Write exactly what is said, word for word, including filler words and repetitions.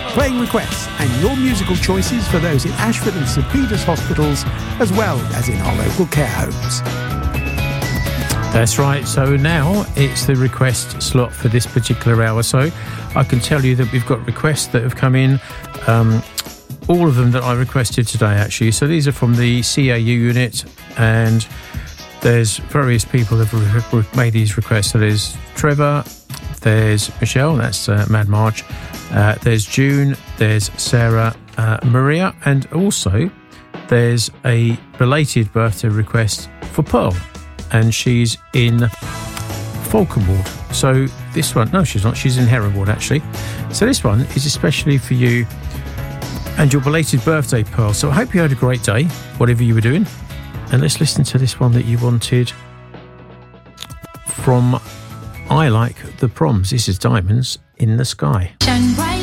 playing requests and your musical choices for those in Ashford and St Peter's hospitals, as well as in our local care homes. That's right. So now it's the request slot for this particular hour. So I can tell you that we've got requests that have come in, um, all of them that I requested today, actually. So these are from the C A U unit, and there's various people that have re- made these requests. So there's Trevor, there's Michelle, that's uh, Mad Marge, uh, there's June, there's Sarah, uh, Maria, and also there's a belated birthday request for Pearl, and she's in Falcon Ward. So this one, no, she's not, she's in Heron Ward, actually. So this one is especially for you and your belated birthday, Pearl. So I hope you had a great day, whatever you were doing. And let's listen to this one that you wanted from I Like the Proms. This is Diamonds in the Sky.